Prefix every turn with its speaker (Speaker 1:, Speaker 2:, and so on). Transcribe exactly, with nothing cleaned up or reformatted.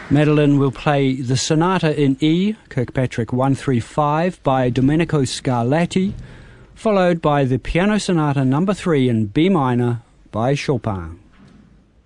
Speaker 1: Madeline will play the Sonata in E, Kirkpatrick one thirty-five by Domenico Scarlatti, followed by the Piano Sonata number three in B minor by Chopin.